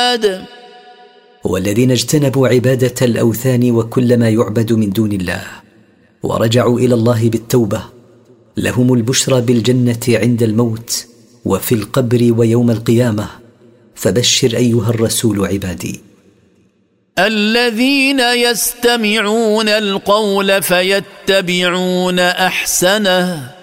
العباد. والذين اجتنبوا عبادة الأوثان وكل ما يعبد من دون الله ورجعوا إلى الله بالتوبة لهم البشرى بالجنة عند الموت وفي القبر ويوم القيامة. فبشر أيها الرسول عبادي. الذين يستمعون القول فيتبعون أحسنه